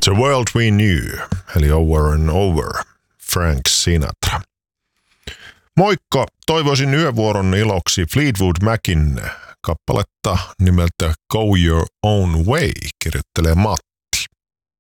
The World We Knew, eli Over and Over, Frank Sinatra. Moikka, toivoisin yövuoron iloksi Fleetwood Macin kappaletta nimeltä Go Your Own Way, kirjoittelee Matti.